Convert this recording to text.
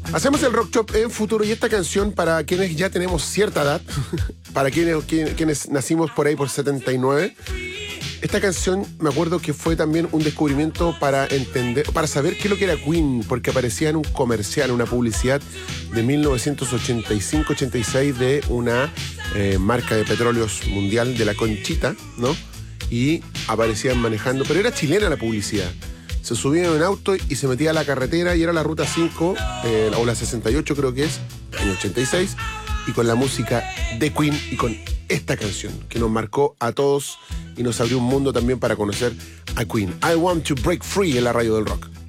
Hacemos el Rock Shop en futuro y esta canción para quienes ya tenemos cierta edad, para quienes nacimos por ahí por 79. Esta canción me acuerdo que fue también un descubrimiento para entender, para saber qué es lo que era Queen, porque aparecía en un comercial, una publicidad de 1985-86 de una marca de petróleos mundial de la Conchita, ¿no? Y aparecían manejando, pero era chilena la publicidad. Se subía en un auto y se metía a la carretera y era la ruta 5, o la 68 creo que es, año 86, y con la música de Queen y con esta canción que nos marcó a todos y nos abrió un mundo también para conocer a Queen. I Want to Break Free en la radio del rock.